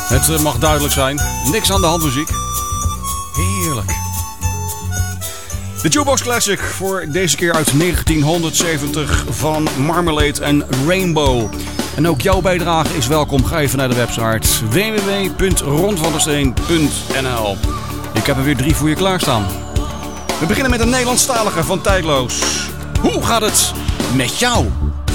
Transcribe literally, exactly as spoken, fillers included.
Het mag duidelijk zijn. Niks aan de hand muziek. Heerlijk. De Jukebox Classic voor deze keer uit negentienhonderdzeventig van Marmalade en Rainbow. En ook jouw bijdrage is welkom. Ga even naar de website w w w punt ron van der steen punt n l. Ik heb er weer drie voor je klaarstaan. We beginnen met een Nederlandstalige van Tijdloos. Hoe gaat het met jou?